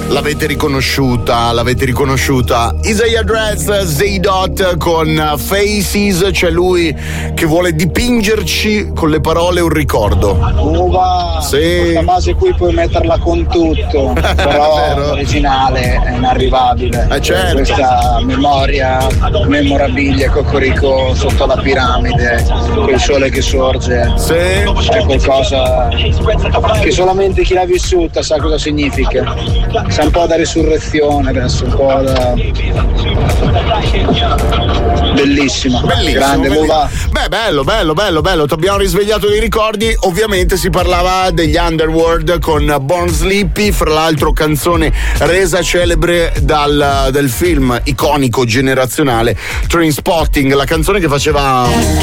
L'avete riconosciuta. Isaiah Dress, Zaydot con Faces, c'è lui che vuole dipingerci con le parole un ricordo. Sì. Questa base qui puoi metterla con tutto, però l'originale è inarrivabile. Certo. Questa memoria memorabile, Cocorico sotto la piramide, quel sole che sorge, sì. È qualcosa che solamente chi l'ha vissuta sa cosa significa. C'è un po' da risurrezione adesso, un po' da... Bellissima, grande. Beh, bello. Ti abbiamo risvegliato dei ricordi. Ovviamente si parlava degli Underworld con Born Sleepy, fra l'altro canzone resa celebre dal film iconico generazionale Trainspotting, la canzone che faceva